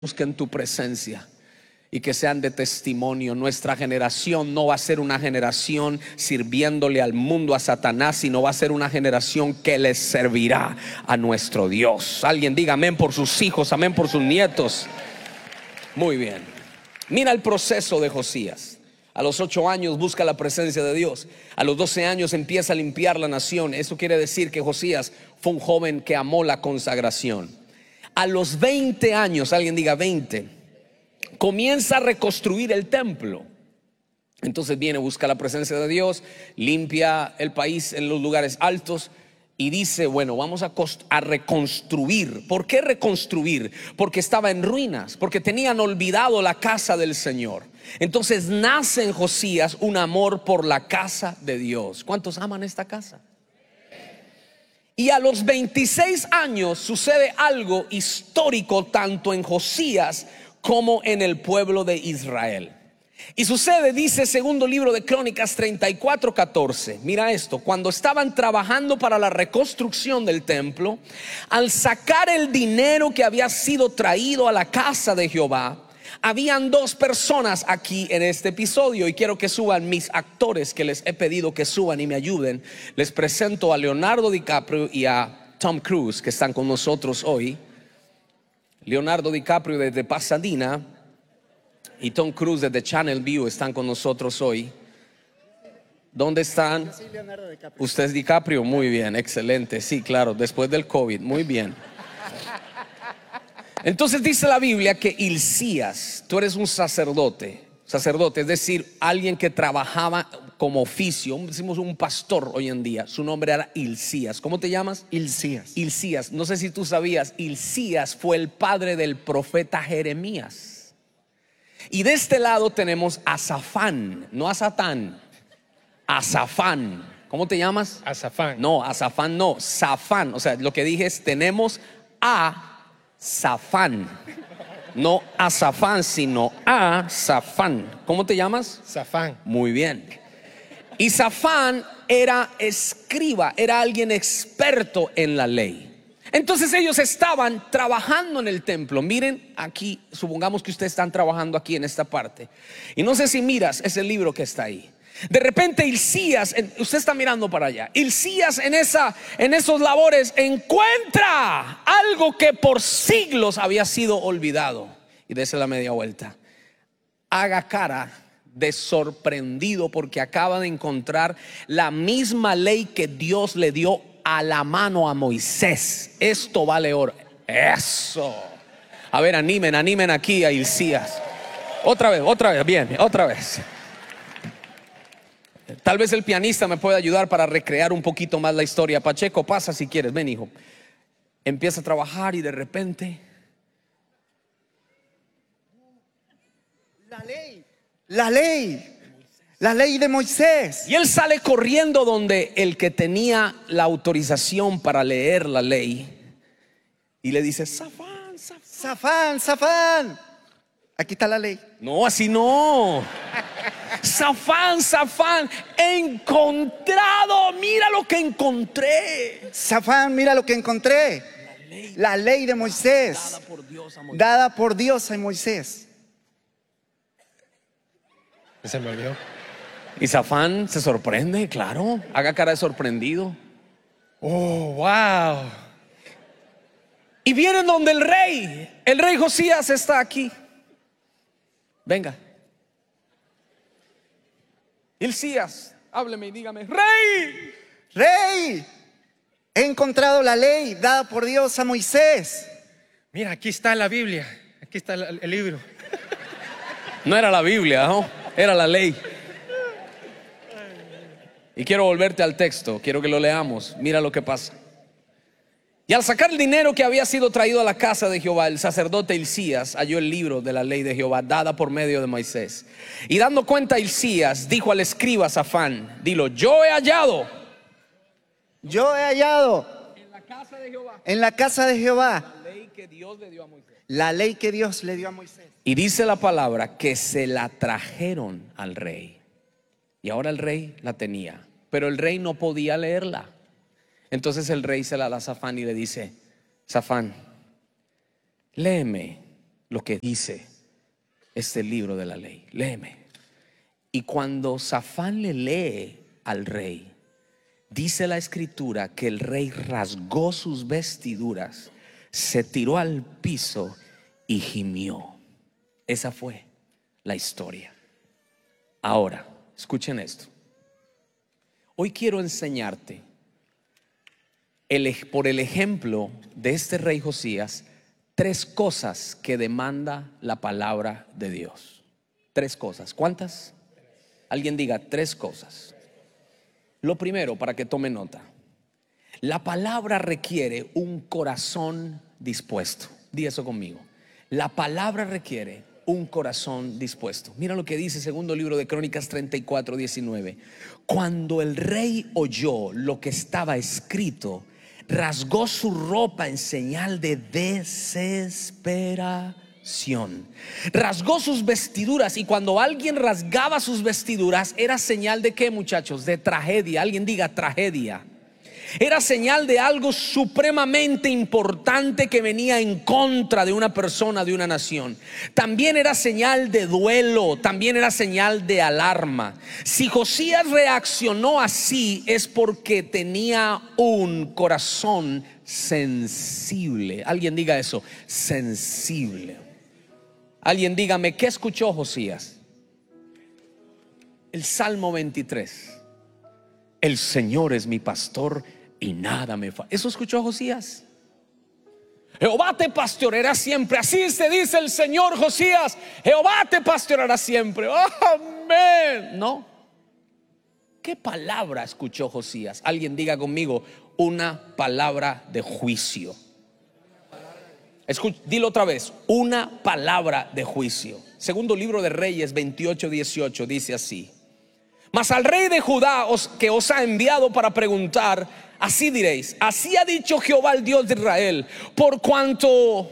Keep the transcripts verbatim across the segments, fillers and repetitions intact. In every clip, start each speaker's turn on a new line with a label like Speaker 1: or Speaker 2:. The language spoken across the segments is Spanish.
Speaker 1: busquen tu presencia y que sean de testimonio. Nuestra generación no va a ser una generación sirviéndole al mundo, a Satanás, sino va a ser una generación que les servirá a nuestro Dios. Alguien diga amén por sus hijos, amén por sus nietos. Muy bien. Mira el proceso de Josías. A los ocho años busca la presencia de Dios. A los doce años empieza a limpiar la nación. Eso quiere decir que Josías fue un joven que amó la consagración. A los veinte años, alguien diga veinte, comienza a reconstruir el templo. Entonces viene, busca la presencia de Dios, limpia el país en los lugares altos y dice, bueno, vamos a, a reconstruir. ¿Por qué reconstruir? Porque estaba en ruinas, porque tenían olvidado la casa del Señor. Entonces nace en Josías un amor por la casa de Dios. ¿Cuántos aman esta casa? Y a los veintiséis años sucede algo histórico tanto en Josías como en el pueblo de Israel. Y sucede, dice segundo libro de Crónicas treinta y cuatro catorce. Mira esto: cuando estaban trabajando para la reconstrucción del templo, al sacar el dinero que había sido traído a la casa de Jehová, habían dos personas aquí en este episodio, y quiero que suban mis actores que les he pedido que suban y me ayuden. Les presento a Leonardo DiCaprio y a Tom Cruise, que están con nosotros hoy. Leonardo DiCaprio desde Pasadena y Tom Cruise desde Channel View están con nosotros hoy. ¿Dónde están?
Speaker 2: Yo soy Leonardo DiCaprio.
Speaker 1: Usted es DiCaprio, muy bien, excelente. Sí, claro, después del COVID, muy bien. Entonces dice la Biblia que Hilcías, tú eres un sacerdote, sacerdote, es decir, alguien que trabajaba como oficio, decimos un pastor hoy en día. Su nombre era Hilcías. ¿Cómo te llamas?
Speaker 2: Hilcías.
Speaker 1: Hilcías. No sé si tú sabías, Hilcías fue el padre del profeta Jeremías. Y de este lado tenemos a Safán, no a Satán, a Safán. ¿Cómo te llamas?
Speaker 3: Azafán.
Speaker 1: No, a Safán no, Safán. O sea, lo que dije es, tenemos a Safán, no a Safán, sino a Safán. ¿Cómo te llamas?
Speaker 3: Zafán.
Speaker 1: Muy bien. Y Safán era escriba, era alguien experto en la ley. Entonces ellos estaban trabajando en el templo. Miren aquí, supongamos que ustedes están trabajando aquí en esta parte. Y no sé si miras ese libro que está ahí. De repente Hilcías, usted está mirando para allá, Hilcías en, esa, en esos labores encuentra algo que por siglos había sido olvidado. Y dése la media vuelta. Haga cara de sorprendido porque acaba de encontrar la misma ley que Dios le dio a la mano a Moisés. Esto vale oro. Eso. A ver, animen, animen aquí a Hilcías. Otra vez, otra vez, bien, otra vez. Tal vez el pianista me pueda ayudar para recrear un poquito más la historia. Pacheco, pasa si quieres, ven hijo. Empieza a trabajar y de repente
Speaker 2: La ley, la ley, la ley de Moisés.
Speaker 1: y él sale corriendo donde el que tenía la autorización para leer la ley y le dice: Safán, Safán.
Speaker 2: Zafán, Zafán. Aquí está la ley.
Speaker 1: No, así no. Safán, Safán, he encontrado, mira lo que encontré.
Speaker 2: Zafán, mira lo que encontré.
Speaker 1: La ley,
Speaker 2: La ley de Moisés,
Speaker 1: dada por Dios a Moisés.
Speaker 2: dada por Dios a Moisés.
Speaker 3: Se me olvidó.
Speaker 1: Y Safán se sorprende, claro. Haga cara de sorprendido.
Speaker 3: Oh, wow.
Speaker 1: Y vienen donde el rey. El rey Josías está aquí. Venga. Hilcías, hábleme y dígame: rey,
Speaker 2: Rey, he encontrado la ley dada por Dios a Moisés.
Speaker 3: Mira, aquí está la Biblia. Aquí está el, el libro.
Speaker 1: no era la Biblia, ¿no? Era la ley. Y quiero volverte al texto, quiero que lo leamos. Mira lo que pasa. Y al sacar el dinero que había sido traído a la casa de Jehová, el sacerdote Hilcías halló el libro de la ley de Jehová dada por medio de Moisés. Y dando cuenta Hilcías, dijo al escriba Safán: dilo, yo he hallado
Speaker 2: Yo he hallado
Speaker 1: en la casa de Jehová
Speaker 2: en la casa de Jehová
Speaker 1: la ley que Dios le dio a Moisés.
Speaker 2: la ley que Dios le dio a Moisés.
Speaker 1: Y dice la palabra que se la trajeron al rey. Y ahora el rey la tenía, pero el rey no podía leerla. Entonces el rey se la da a Safán y le dice: Safán, léeme lo que dice este libro de la ley. Léeme. Y cuando Safán le lee al rey, dice la escritura que el rey rasgó sus vestiduras, se tiró al piso y gimió. Esa fue la historia. Ahora, escuchen esto. Hoy quiero enseñarte el, por el ejemplo de este rey Josías, tres cosas que demanda la palabra de Dios. Tres cosas. ¿Cuántas? Alguien diga tres cosas. Lo primero, para que tome nota, la palabra requiere un corazón dispuesto. Di eso conmigo. La palabra requiere un corazón dispuesto. Mira lo que dice segundo libro de Crónicas treinta y cuatro, diecinueve. Cuando el rey oyó lo que estaba escrito, rasgó su ropa en señal de desesperación. Rasgó sus vestiduras, y cuando alguien rasgaba sus vestiduras era señal de ¿qué, muchachos? De tragedia. Alguien diga tragedia. Era señal de algo supremamente importante que venía en contra de una persona, de una nación. También era señal de duelo, también era señal de alarma. Si Josías reaccionó así es porque tenía un corazón sensible. Alguien diga eso, sensible. Alguien dígame, ¿qué escuchó Josías? El Salmo veintitrés. El Señor es mi pastor y nada me falta. ¿Eso escuchó Josías? Jehová te pastoreará siempre. Así se dice el Señor, Josías. Jehová te pastoreará siempre. Amén. ¿No? ¿Qué palabra escuchó Josías? Alguien diga conmigo, una palabra de juicio. Escuch, dilo otra vez, una palabra de juicio. Segundo libro de Reyes veintiocho, dieciocho dice así: mas al rey de Judá os, que os ha enviado para preguntar, así diréis: así ha dicho Jehová, el Dios de Israel, por cuanto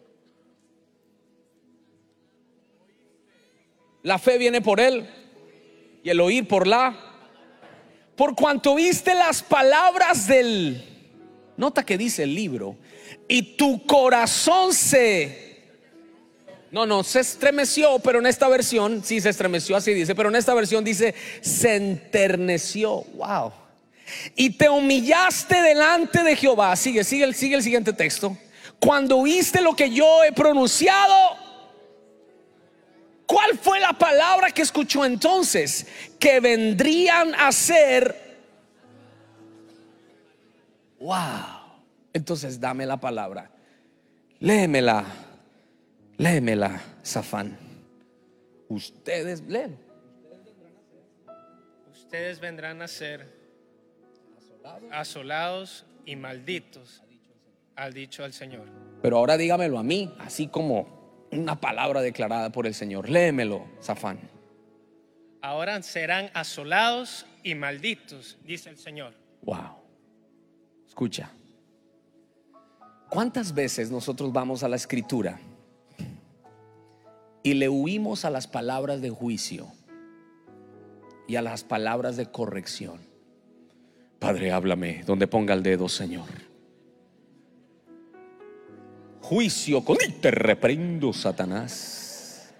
Speaker 1: la fe viene por él y el oír por la, por cuanto oíste las palabras del, nota que dice el libro, y tu corazón se, no, no, se estremeció, pero en esta versión, sí se estremeció, así dice, pero en esta versión dice se enterneció. Wow. Y te humillaste delante de Jehová. Sigue, sigue, sigue el siguiente texto. Cuando oíste lo que yo he pronunciado. ¿Cuál fue la palabra que escuchó entonces? Que vendrían a ser. Wow. Entonces dame la palabra. Léemela. Léemela, Safán. Ustedes, leen.
Speaker 3: Ustedes vendrán a ser asolados y malditos, ha dicho el Señor.
Speaker 1: Pero ahora dígamelo a mí, así como una palabra declarada por el Señor. Léemelo, Safán.
Speaker 3: Ahora serán asolados y malditos, dice el Señor.
Speaker 1: Wow. Escucha. ¿Cuántas veces nosotros vamos a la Escritura y le huimos a las palabras de juicio y a las palabras de corrección? Padre, háblame donde ponga el dedo, Señor. Juicio con y te reprendo, Satanás.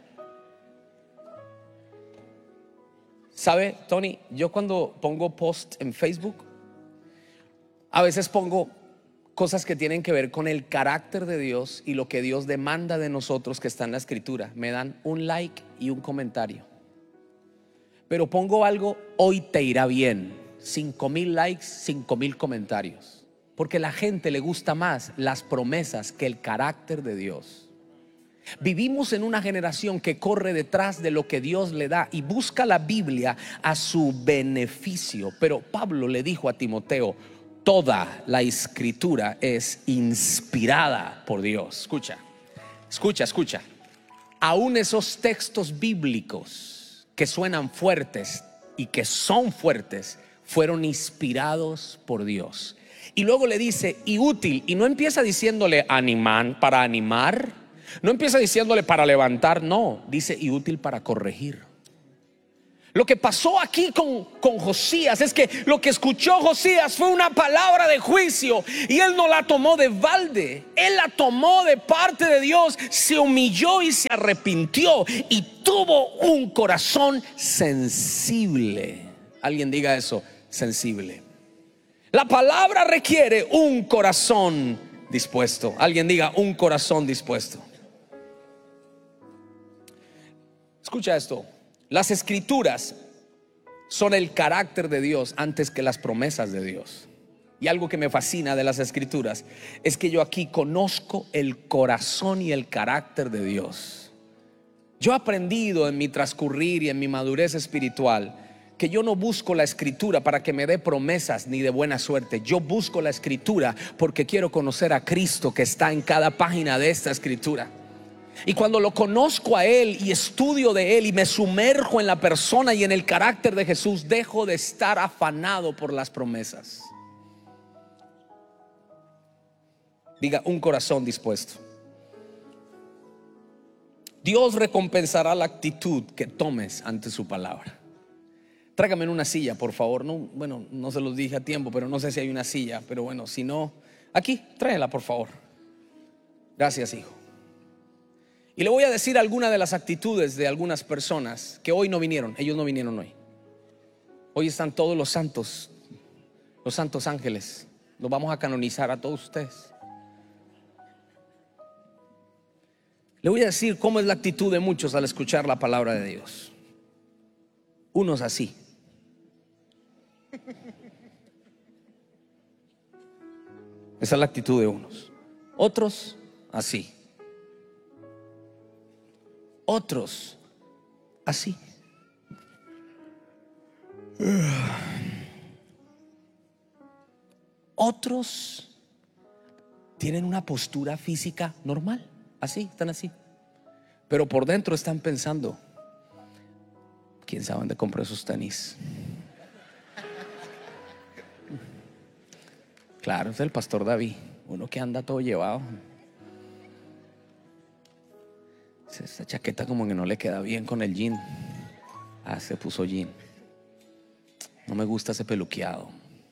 Speaker 1: ¿Sabe, Tony? Yo cuando pongo post en Facebook, a veces pongo cosas que tienen que ver con el carácter de Dios y lo que Dios demanda de nosotros que está en la Escritura. Me dan un like y un comentario. Pero pongo algo, hoy te irá bien. Cinco mil likes, cinco mil comentarios. Porque a la gente le gusta más las promesas que el carácter de Dios. Vivimos en una generación que corre detrás de lo que Dios le da y busca la Biblia a su beneficio. Pero Pablo le dijo a Timoteo: toda la Escritura es inspirada por Dios. Escucha, escucha, escucha. Aún esos textos bíblicos que suenan fuertes y que son fuertes fueron inspirados por Dios. Y luego le dice y útil, y no empieza diciéndole animan para animar, no empieza diciéndole para levantar, no, dice y útil para corregir. Lo que pasó aquí con, con Josías es que lo que escuchó Josías fue una palabra de juicio, y él no la tomó de balde. Él la tomó de parte de Dios, se humilló y se arrepintió, y tuvo un corazón sensible. Alguien diga eso, sensible. La palabra requiere un corazón dispuesto. Alguien diga, un corazón dispuesto. Escucha esto. Las escrituras son el carácter de Dios antes que las promesas de Dios. Y algo que me fascina de las escrituras es que yo aquí conozco el corazón y el carácter de Dios. Yo he aprendido en mi transcurrir y en mi madurez espiritual que yo no busco la escritura para que me dé promesas ni de buena suerte. Yo busco la escritura porque quiero conocer a Cristo que está en cada página de esta escritura. Y cuando lo conozco a Él y estudio de Él y me sumerjo en la persona y en el carácter de Jesús, dejo de estar afanado por las promesas. Diga, un corazón dispuesto. Dios recompensará la actitud que tomes ante su palabra. Tráigame en una silla, por favor. No, bueno, no se los dije a tiempo, pero no sé si hay una silla. Pero bueno, si no, aquí, tráela, por favor. Gracias, hijo. Y le voy a decir algunas de las actitudes de algunas personas que hoy no vinieron. Ellos no vinieron hoy. Hoy están todos los santos, los santos ángeles. Los vamos a canonizar a todos ustedes. Le voy a decir cómo es la actitud de muchos al escuchar la palabra de Dios. Unos así. Esa es la actitud de unos. Otros así. Otros así. Otros tienen una postura física normal. Así, están así. Pero por dentro están pensando: ¿quién sabe dónde compró esos tenis? Claro, es el pastor David. Uno que anda todo llevado. Esa chaqueta como que no le queda bien con el jean. Ah, se puso jean. No me gusta ese peluqueado.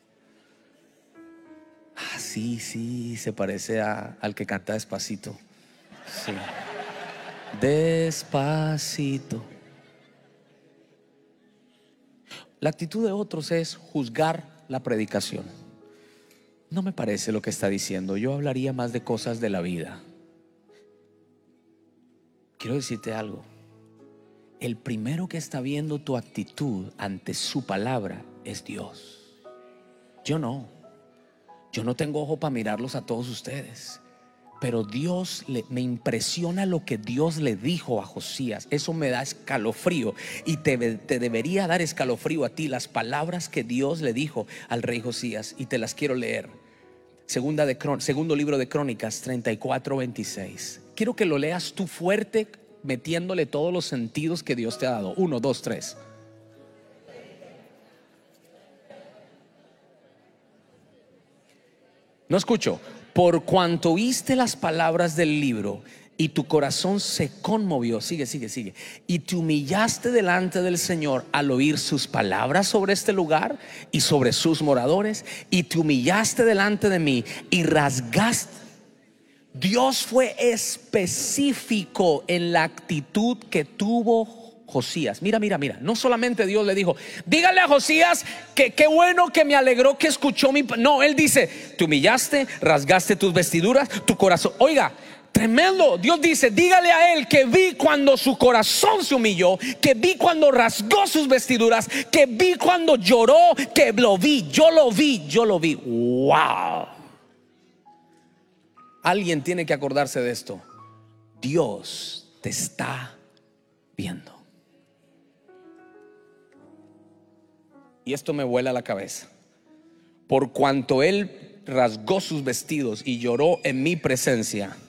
Speaker 1: Ah, sí, sí, se parece a, al que canta Despacito. Sí. Despacito. La actitud de otros es juzgar la predicación. No me parece lo que está diciendo. Yo hablaría más de cosas de la vida. Quiero decirte algo. El primero que está viendo tu actitud ante su palabra es Dios. Yo no. Yo no tengo ojo para mirarlos a todos ustedes. Pero Dios le, me impresiona lo que Dios le dijo a Josías. Eso me da escalofrío. Y te, te debería dar escalofrío a ti las palabras que Dios le dijo al rey Josías. Y te las quiero leer. Segunda de, segundo libro de Crónicas treinta y cuatro, veintiséis. Quiero que lo leas tú fuerte, metiéndole todos los sentidos que Dios te ha dado. Uno, dos, tres. No escucho. Por cuanto oíste las palabras del libro y tu corazón se conmovió. Sigue, sigue, sigue. Y te humillaste delante del Señor al oír sus palabras sobre este lugar y sobre sus moradores. Y te humillaste delante de mí y rasgaste. Dios fue específico en la actitud que tuvo Josías. Mira, mira, mira. No solamente Dios le dijo: dígale a Josías que qué bueno, que me alegró que escuchó mi... No, él dice: te humillaste, rasgaste tus vestiduras, tu corazón. Oiga, tremendo. Dios dice: dígale a él que vi cuando su corazón se humilló, que vi cuando rasgó sus vestiduras, que vi cuando lloró, que lo vi, yo lo vi, yo lo vi. Wow. Alguien tiene que acordarse de esto. Dios te está viendo. Y esto me vuela la cabeza. Por cuanto él rasgó sus vestidos y lloró en mi presencia,